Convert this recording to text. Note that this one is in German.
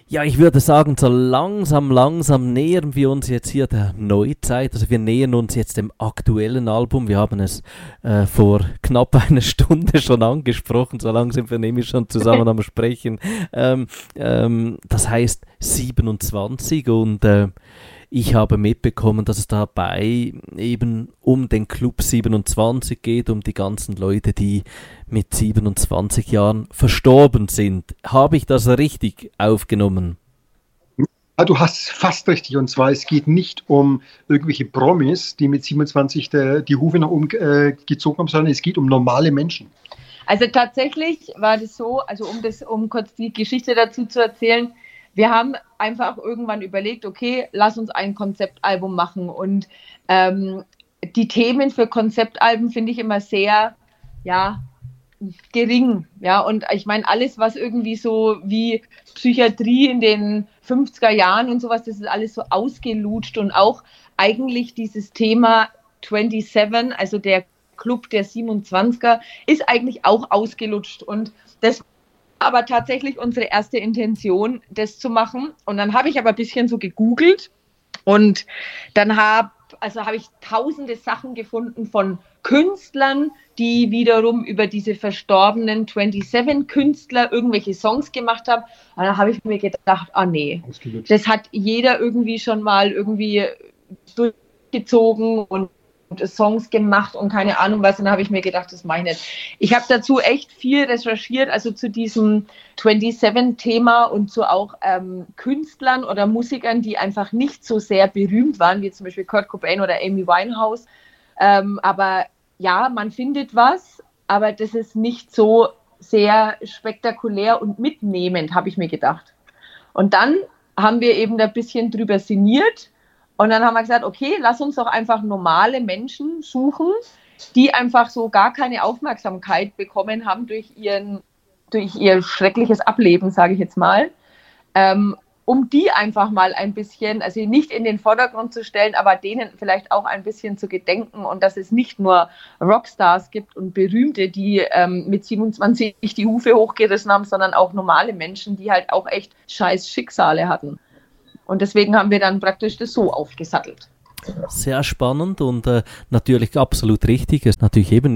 Ja, ich würde sagen, so langsam nähern wir uns jetzt hier der Neuzeit. Also wir nähern uns jetzt dem aktuellen Album. Wir haben es vor knapp einer Stunde schon angesprochen. So lang sind wir nämlich schon zusammen am Sprechen. Das heißt 27 und ich habe mitbekommen, dass es dabei eben um den Club 27 geht, um die ganzen Leute, die mit 27 Jahren verstorben sind. Habe ich das richtig aufgenommen? Ja, du hast fast richtig. Und zwar, es geht nicht um irgendwelche Promis, die mit 27 die Hufe nach oben gezogen haben, sondern es geht um normale Menschen. Also tatsächlich war das so, also um kurz die Geschichte dazu zu erzählen, wir haben einfach irgendwann überlegt, okay, lass uns ein Konzeptalbum machen. Und die Themen für Konzeptalben finde ich immer sehr, ja, gering. Ja, und ich meine, alles, was irgendwie so wie Psychiatrie in den 50er Jahren und sowas, das ist alles so ausgelutscht. Und auch eigentlich dieses Thema 27, also der Club der 27er, ist eigentlich auch ausgelutscht. Und das aber tatsächlich unsere erste Intention, das zu machen. Und dann habe ich aber ein bisschen so gegoogelt und dann habe ich tausende Sachen gefunden von Künstlern, die wiederum über diese verstorbenen 27-Künstler irgendwelche Songs gemacht haben. Und dann habe ich mir gedacht, nee, das hat jeder irgendwie schon mal irgendwie durchgezogen und Songs gemacht und keine Ahnung was. Und dann habe ich mir gedacht, das mache ich nicht. Ich habe dazu echt viel recherchiert, also zu diesem 27-Thema und zu auch Künstlern oder Musikern, die einfach nicht so sehr berühmt waren, wie zum Beispiel Kurt Cobain oder Amy Winehouse. Aber ja, man findet was, aber das ist nicht so sehr spektakulär und mitnehmend, habe ich mir gedacht. Und dann haben wir eben da ein bisschen drüber sinniert. Und dann haben wir gesagt, okay, lass uns doch einfach normale Menschen suchen, die einfach so gar keine Aufmerksamkeit bekommen haben durch ihr schreckliches Ableben, sage ich jetzt mal, um die einfach mal ein bisschen, also nicht in den Vordergrund zu stellen, aber denen vielleicht auch ein bisschen zu gedenken und dass es nicht nur Rockstars gibt und Berühmte, die mit 27 die Hufe hochgerissen haben, sondern auch normale Menschen, die halt auch echt scheiß Schicksale hatten. Und deswegen haben wir dann praktisch das so aufgesattelt. Sehr spannend und natürlich absolut richtig. Es ist natürlich eben